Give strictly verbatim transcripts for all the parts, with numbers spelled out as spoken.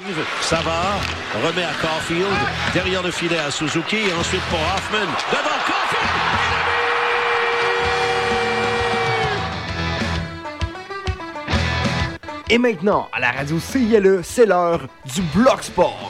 Savard remet à Caulfield, derrière le filet à Suzuki et ensuite pour Hoffman, devant Caulfield. Et maintenant, à la radio C I L E, c'est l'heure du Bloc Sport.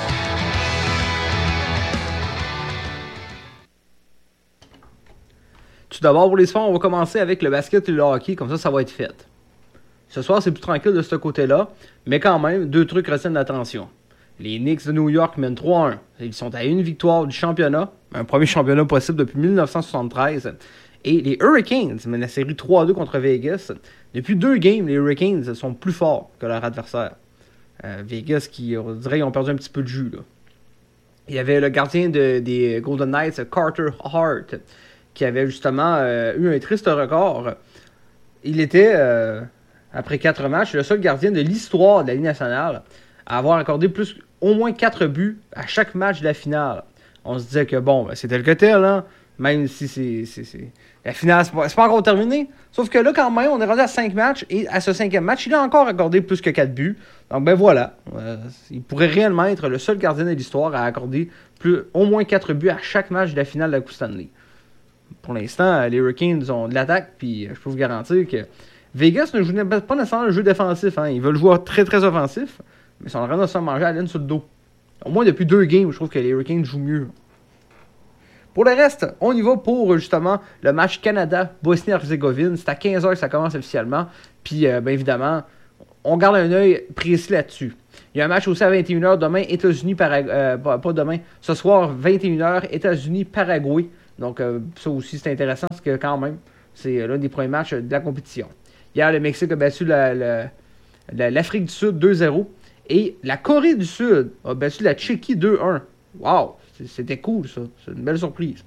Tout d'abord, pour les sports, on va commencer avec le basket et le hockey, comme ça, ça va être fait. Ce soir, c'est plus tranquille de ce côté-là, mais quand même, deux trucs retiennent l'attention. Les Knicks de New York mènent trois à un. Ils sont à une victoire du championnat, un premier championnat possible depuis dix-neuf cent soixante-treize. Et les Hurricanes mènent la série trois à deux contre Vegas. Depuis deux games, les Hurricanes sont plus forts que leur adversaire. Euh, Vegas, qui, on dirait, ils ont perdu un petit peu de jus, là. Il y avait le gardien de, des Golden Knights, Carter Hart, qui avait justement euh, eu un triste record. Il était, euh, après quatre matchs, le seul gardien de l'histoire de la Ligue nationale à avoir accordé plus, au moins quatre buts à chaque match de la finale. On se disait que, bon, ben, c'était le que tel, hein, même si c'est, c'est, c'est... la finale, c'est pas, c'est pas encore terminé. Sauf que là, quand même, on est rendu à cinq matchs, et à ce cinquième match, il a encore accordé plus que quatre buts. Donc, ben voilà, euh, il pourrait réellement être le seul gardien de l'histoire à accorder plus, au moins quatre buts à chaque match de la finale de la Coupe Stanley. Pour l'instant, les Hurricanes ont de l'attaque, puis je peux vous garantir que Vegas ne joue pas nécessairement le jeu défensif. Hein. Ils veulent jouer très très offensif, mais ils sont en train de se faire manger à la laine sur le dos. Au moins depuis deux games, je trouve que les Hurricanes jouent mieux. Pour le reste, on y va pour justement le match Canada-Bosnie-Herzégovine. C'est à quinze heures que ça commence officiellement, puis euh, bien évidemment, on garde un œil précis là-dessus. Il y a un match aussi à vingt et une heures demain, États-Unis-Paraguay. Euh, pas, pas demain, ce soir, vingt et une heures, États-Unis-Paraguay. Donc, euh, ça aussi, c'est intéressant parce que, quand même, c'est l'un des premiers matchs de la compétition. Hier, le Mexique a battu la, la, la, l'Afrique du Sud deux zéro. Et la Corée du Sud a battu la Tchéquie deux un. Wow! C'était cool, ça. C'est une belle surprise.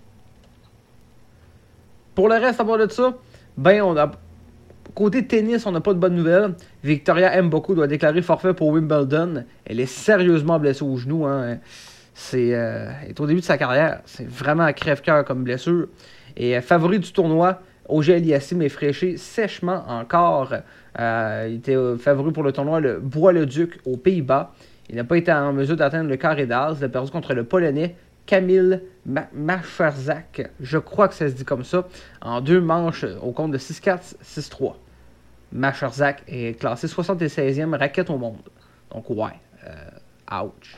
Pour le reste, à part de ça, ben, on a... Côté tennis, on n'a pas de bonnes nouvelles. Victoria Mboko doit déclarer forfait pour Wimbledon. Elle est sérieusement blessée au genou, hein. C'est, euh, est au début de sa carrière. C'est vraiment un crève-cœur comme blessure. Et euh, favori du tournoi, Auger-Aliassime est fraîché sèchement encore. Euh, il était euh, favori pour le tournoi, le Bois-le-Duc aux Pays-Bas. Il n'a pas été en mesure d'atteindre le carré d'as. Il a perdu contre le Polonais Kamil Ma- Macherzak. Je crois que ça se dit comme ça. En deux manches au compte de six quatre, six trois. Macherzak est classé soixante-seizième raquette au monde. Donc ouais, euh, ouch.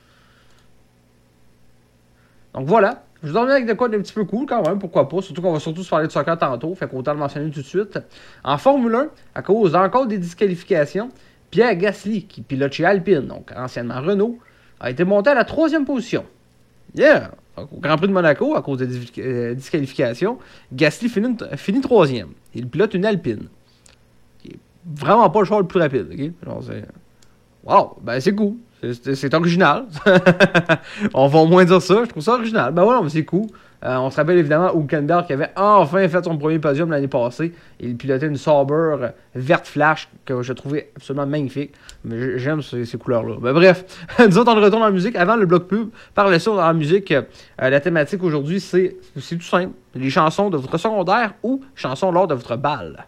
Donc voilà, je vous en viens avec de quoi d'un petit peu cool quand même, pourquoi pas, surtout qu'on va surtout se parler de soccer tantôt, fait qu'autant le mentionner tout de suite. En Formule un, à cause encore des disqualifications, Pierre Gasly, qui pilote chez Alpine, donc anciennement Renault, a été monté à la troisième position. Yeah! Donc, au Grand Prix de Monaco, à cause des dis- euh, disqualifications, Gasly finit, finit troisième. Il pilote une Alpine. Qui est vraiment pas le choix le plus rapide, ok? Genre, c'est... Wow, ben c'est cool. C'est, c'est, c'est original. On va au moins dire ça. Je trouve ça original. Ben voilà, mais c'est cool. Euh, on se rappelle évidemment Hülkenberg qui avait enfin fait son premier podium l'année passée. Il pilotait une Sauber verte flash que je trouvais absolument magnifique. Mais j'aime ces, ces couleurs-là. Ben bref, nous autres on retourne en musique. Avant le bloc pub, par le son en musique, euh, la thématique aujourd'hui c'est, c'est tout simple. Les chansons de votre secondaire ou chansons lors de votre bal.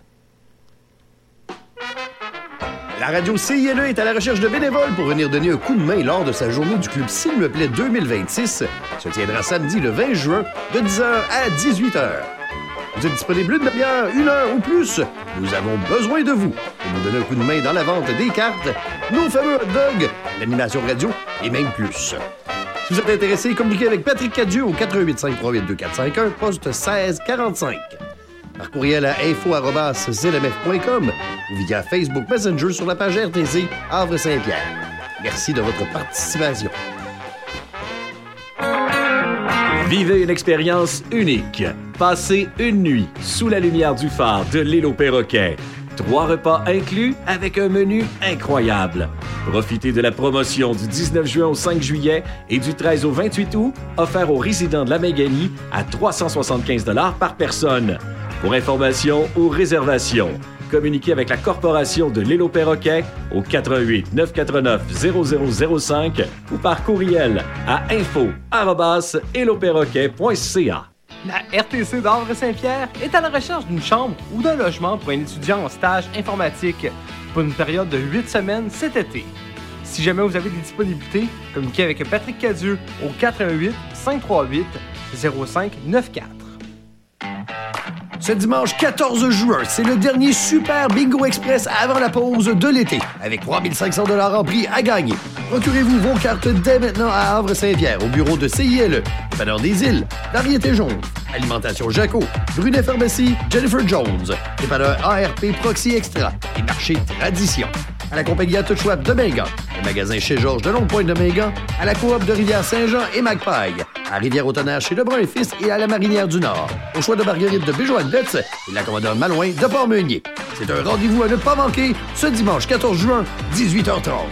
La radio C I L E est à la recherche de bénévoles pour venir donner un coup de main lors de sa journée du club S'il me plaît deux mille vingt-six. Se tiendra samedi le vingt juin de dix heures à dix-huit heures. Vous êtes disponible une demi-heure, une heure ou plus? Nous avons besoin de vous pour nous donner un coup de main dans la vente des cartes, nos fameux hot dogs, l'animation radio et même plus. Si vous êtes intéressé, communiquez avec Patrick Cadieux au quatre un huit cinq trois huit deux quatre cinq un, poste seize quarante-cinq. Par courriel à info arobase z m f point com ou via Facebook Messenger sur la page R T C Havre-Saint-Pierre. Merci de votre participation. Vivez une expérience unique. Passez une nuit sous la lumière du phare de l'île aux Perroquets. Trois repas inclus avec un menu incroyable. Profitez de la promotion du dix-neuf juin au cinq juillet et du treize au vingt-huit août, offert aux résidents de la Mégalie à trois cent soixante-quinze dollars par personne. Pour information ou réservation, communiquez avec la Corporation de l'île aux Perroquets au quatre un huit neuf quatre neuf zéro zéro zéro cinq ou par courriel à info arobase île aux perroquets point c a. La R T C d'Havre-Saint-Pierre est à la recherche d'une chambre ou d'un logement pour un étudiant en stage informatique pour une période de huit semaines cet été. Si jamais vous avez des disponibilités, communiquez avec Patrick Cadieux au quatre un huit, cinq trois huit, zéro cinq neuf quatre. Ce dimanche quatorze juin, c'est le dernier Super Bingo Express avant la pause de l'été, avec trois mille cinq cents dollars en prix à gagner. Procurez-vous vos cartes dès maintenant à Havre-Saint-Pierre, au bureau de C I L E, Dépanneur des Îles, Variété Jaune, Alimentation Jaco, Brunet Pharmacie, Jennifer Jones, Dépanneur A R P Proxy Extra et Marché Tradition. À la compagnie à Touchouap de Mingan, le magasin chez Georges de Longue-Pointe de Mingan, à la coop de Rivière-Saint-Jean et Magpie, à Rivière-au-Tonnerre chez Lebrun et Fils et à la Marinière du Nord, au choix de Marguerite de Béjoine-Betz et la commandeur Malouin de Port-Meunier. C'est un rendez-vous à ne pas manquer ce dimanche quatorze juin, dix-huit heures trente.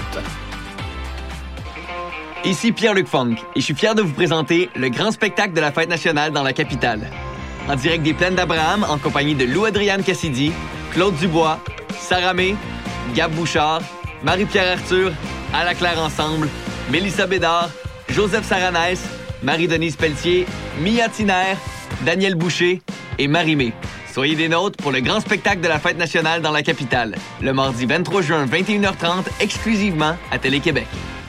Ici Pierre-Luc Funk et je suis fier de vous présenter le grand spectacle de la Fête nationale dans la capitale. En direct des Plaines d'Abraham en compagnie de Lou-Adrienne Cassidy, Claude Dubois, Sarah May, Gab Bouchard, Marie-Pierre Arthur, Ala Claire Ensemble, Mélissa Bédard, Joseph Saranès, Marie-Denise Pelletier, Mia Tiner, Daniel Boucher et Marie-Mé. Soyez des nôtres pour le grand spectacle de la Fête nationale dans la capitale, le mardi vingt-trois juin, vingt et une heures trente, exclusivement à Télé-Québec.